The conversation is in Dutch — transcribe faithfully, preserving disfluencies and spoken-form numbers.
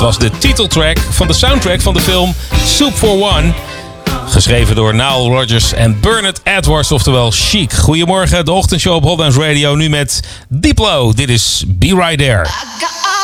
was de titeltrack van de soundtrack van de film Soup for One. Geschreven door Nile Rodgers en Bernard Edwards, oftewel Chic. Goedemorgen, de ochtendshow op Hot Dance Radio. Nu met Diplo. Dit is Be Right There.